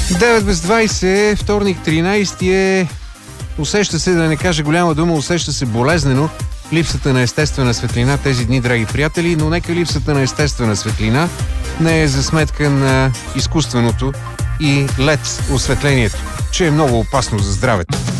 9 без 20, вторник 13 е... Усеща се, да не кажа голяма дума, усеща се болезнено липсата на естествена светлина тези дни, драги приятели, но нека липсата на естествена светлина не е за сметка на изкуственото и LED осветлението, че е много опасно за здравето.